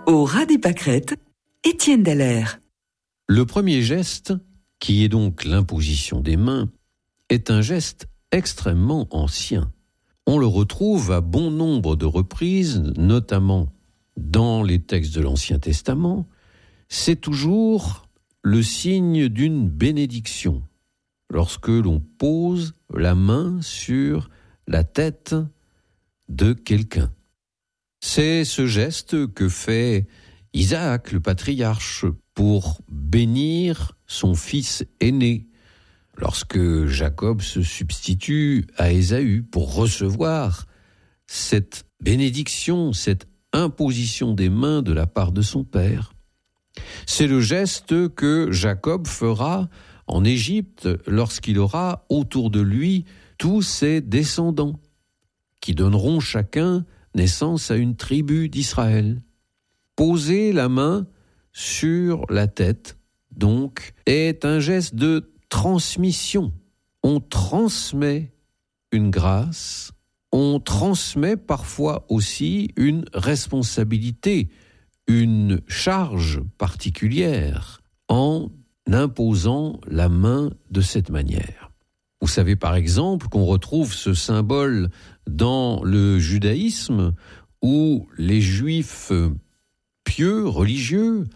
Au ras des pâquerettes, Étienne Dallaire. Le premier geste, qui est donc l'imposition des mains, est un geste extrêmement ancien. On le retrouve à bon nombre de reprises, notamment dans les textes de l'Ancien Testament. C'est toujours le signe d'une bénédiction, lorsque l'on pose la main sur la tête de quelqu'un. C'est ce geste que fait Isaac, le patriarche, pour bénir son fils aîné, lorsque Jacob se substitue à Ésaü pour recevoir cette bénédiction, cette imposition des mains de la part de son père. C'est le geste que Jacob fera en Égypte lorsqu'il aura autour de lui tous ses descendants, qui donneront chacun naissance à une tribu d'Israël. Poser la main sur la tête, donc, est un geste de transmission. On transmet une grâce, on transmet parfois aussi une responsabilité, une charge particulière en imposant la main de cette manière. Vous savez par exemple qu'on retrouve ce symbole dans le judaïsme où les juifs pieux, religieux,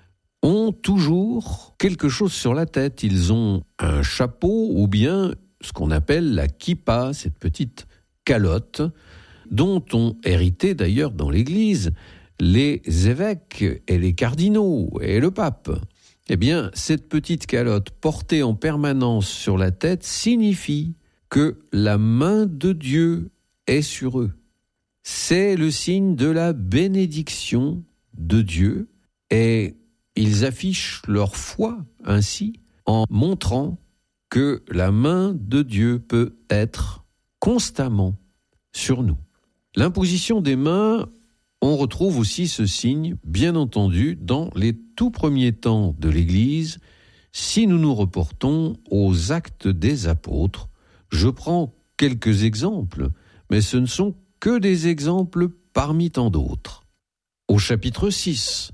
ont toujours quelque chose sur la tête. Ils ont un chapeau ou bien ce qu'on appelle la kippa, cette petite calotte, dont ont hérité d'ailleurs dans l'Église les évêques et les cardinaux et le pape. Eh bien, cette petite calotte portée en permanence sur la tête signifie que la main de Dieu est sur eux. C'est le signe de la bénédiction de Dieu et ils affichent leur foi ainsi en montrant que la main de Dieu peut être constamment sur nous. L'imposition des mains, on retrouve aussi ce signe, bien entendu, dans les tout premiers temps de l'Église, si nous nous reportons aux Actes des Apôtres. Je prends quelques exemples, mais ce ne sont que des exemples parmi tant d'autres. Au chapitre 6,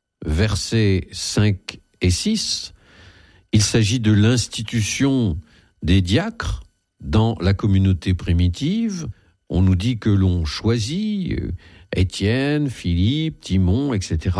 versets 5 et 6, il s'agit de l'institution des diacres dans la communauté primitive. On nous dit que l'on choisit Étienne, Philippe, Timon, etc.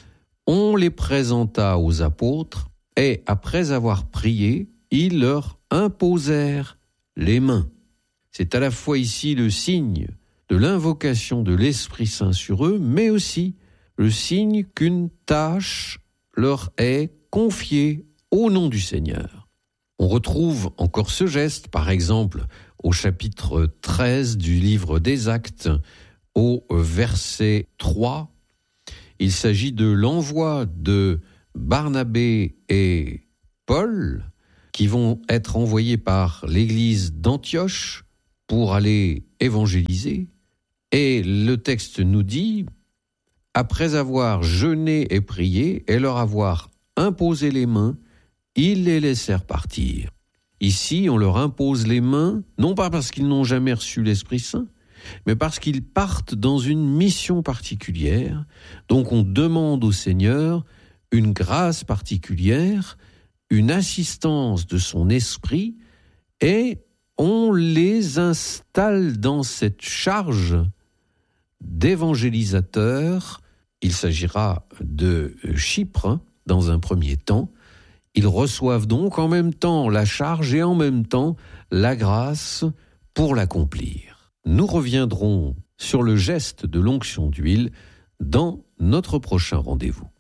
On les présenta aux apôtres et après avoir prié, ils leur imposèrent les mains. C'est à la fois ici le signe de l'invocation de l'Esprit Saint sur eux, mais aussi le signe qu'une tâche leur est confiée au nom du Seigneur. On retrouve encore ce geste, par exemple, au chapitre 13 du livre des Actes, au verset 3. Il s'agit de l'envoi de Barnabé et Paul, qui vont être envoyés par l'église d'Antioche pour aller évangéliser. Et le texte nous dit, après avoir jeûné et prié et leur avoir imposé les mains, ils les laissèrent partir. Ici, on leur impose les mains, non pas parce qu'ils n'ont jamais reçu l'Esprit Saint, mais parce qu'ils partent dans une mission particulière. Donc on demande au Seigneur une grâce particulière, une assistance de son esprit, et on les installe dans cette charge d'évangélisateurs. Il s'agira de Chypre dans un premier temps. Ils reçoivent donc en même temps la charge et en même temps la grâce pour l'accomplir. Nous reviendrons sur le geste de l'onction d'huile dans notre prochain rendez-vous.